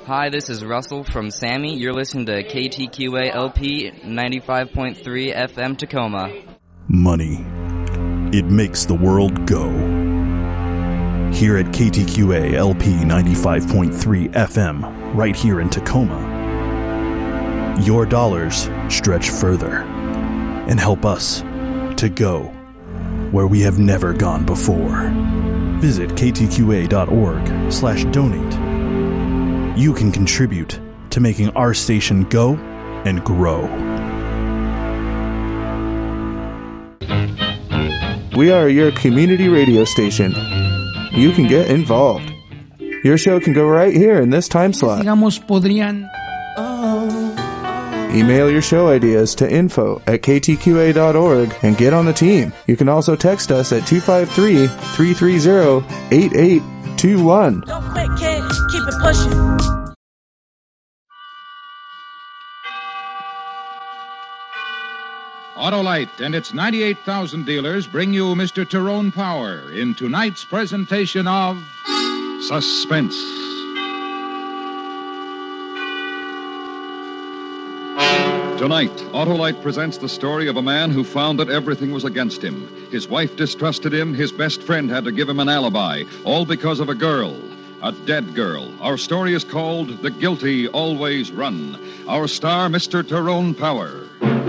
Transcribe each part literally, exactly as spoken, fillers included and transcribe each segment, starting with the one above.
Hi, this is Russell from Sammy. You're listening to K T Q A L P ninety-five point three F M Tacoma. Money. It makes the world go. Here at K T Q A L P ninety-five point three F M, right here in Tacoma, your dollars stretch further and help us to go where we have never gone before. Visit k t q a dot org slash donate. You can contribute to making our station go and grow. We are your community radio station. You can get involved. Your show can go right here in this time slot. Digamos, podrían... Email your show ideas to info at k t q a dot org and get on the team. You can also text us at two five three, three three zero, eight eight two one. Don't quit, kid. Keep it pushing. Autolite and its ninety-eight thousand dealers bring you Mister Tyrone Power in tonight's presentation of Suspense. Tonight, Autolite presents the story of a man who found that everything was against him. His wife distrusted him, his best friend had to give him an alibi, all because of a girl, a dead girl. Our story is called The Guilty Always Run. Our star, Mister Tyrone Power.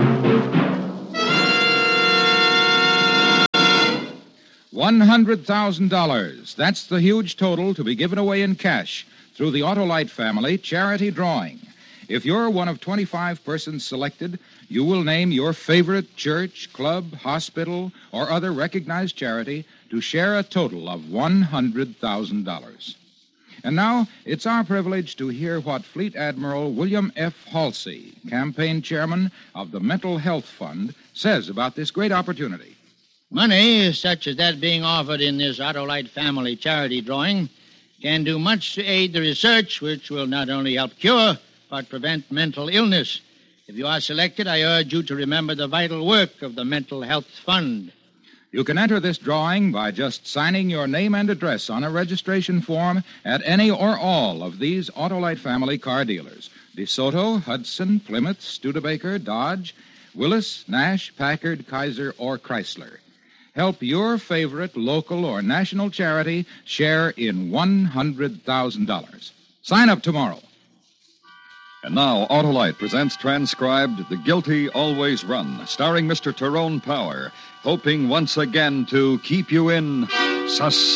one hundred thousand dollars. That's the huge total to be given away in cash through the Autolite family charity drawing. If you're one of twenty-five persons selected, you will name your favorite church, club, hospital, or other recognized charity to share a total of one hundred thousand dollars. And now, it's our privilege to hear what Fleet Admiral William F. Halsey, campaign chairman of the Mental Health Fund, says about this great opportunity. Money, such as that being offered in this Autolite family charity drawing, can do much to aid the research which will not only help cure, but prevent mental illness. If you are selected, I urge you to remember the vital work of the Mental Health Fund. You can enter this drawing by just signing your name and address on a registration form at any or all of these Autolite family car dealers. DeSoto, Hudson, Plymouth, Studebaker, Dodge, Willis, Nash, Packard, Kaiser, or Chrysler. Help your favorite local or national charity share in one hundred thousand dollars. Sign up tomorrow. And now, Autolite presents transcribed The Guilty Always Run, starring Mister Tyrone Power, hoping once again to keep you in suspense.